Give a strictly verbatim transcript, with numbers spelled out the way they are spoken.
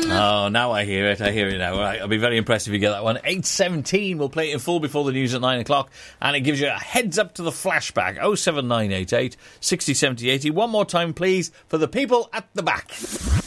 Oh, now I hear it. I hear it now. All right, I'll be very impressed if you get that one. eight seventeen. We'll play it in full before the news at nine o'clock. And it gives you a heads up to the flashback. oh seven nine eight eight, sixty, seventy, eighty. One more time, please, for the people at the back.